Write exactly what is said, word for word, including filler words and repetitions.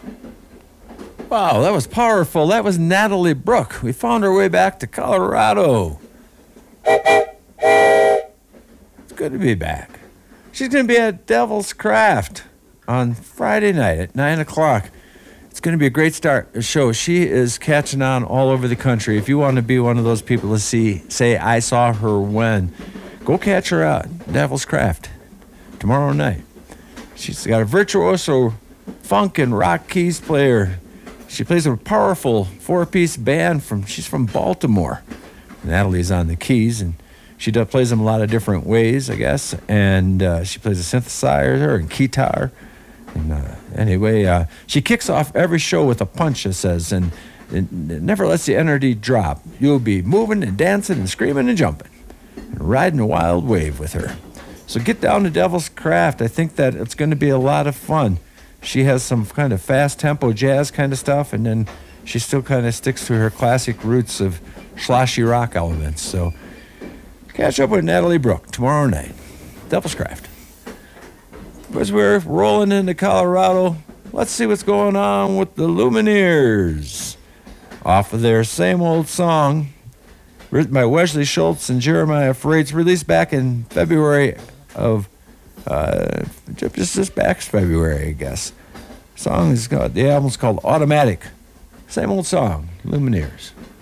Wow, that was powerful. That was Natalie Brooke. We found our way back to Colorado. It's good to be back. She's going to be at Devil's Craft on Friday night at nine o'clock. It's going to be a great start show. She is catching on all over the country. If you want to be one of those people to see, say, I saw her when, go catch her out. Devil's Craft tomorrow night. She's got a virtuoso funk and rock keys player. She plays a powerful four-piece band from, she's from Baltimore. Natalie's on the keys, and she does, plays them a lot of different ways, I guess. And uh, she plays a synthesizer and guitar. And uh, anyway, uh, she kicks off every show with a punch, it says, and it, it never lets the energy drop. You'll be moving and dancing and screaming and jumping and riding a wild wave with her. So get down to Devil's Craft. I think that it's going to be a lot of fun. She has some kind of fast tempo jazz kind of stuff, and then she still kind of sticks to her classic roots of sloshy rock elements. So catch up with Natalie Brooke tomorrow night. Devil's Craft. As we're rolling into Colorado, let's see what's going on with the Lumineers. Off of their same old song, written by Wesley Schultz and Jeremiah Freites, released back in February of Uh, just this back February, I guess. Song is called, the album's called Automatic. Same old song, Lumineers.